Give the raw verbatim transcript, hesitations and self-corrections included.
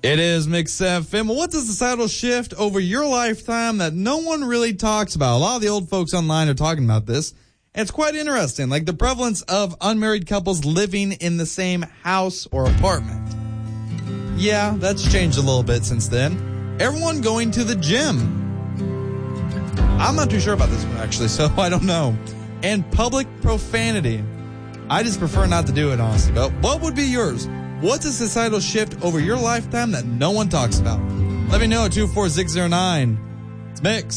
It is Mix F M. What's a societal shift over your lifetime that no one really talks about? A lot of the old folks online are talking about this. And it's quite interesting, like the prevalence of unmarried couples living in the same house or apartment. Yeah, that's changed a little bit since then. Everyone going to the gym. I'm not too sure about this one, actually, so I don't know. And public profanity. I just prefer not to do it, honestly. But what would be yours? What's a societal shift over your lifetime that no one talks about? Let me know at two four six zero nine. It's Mix.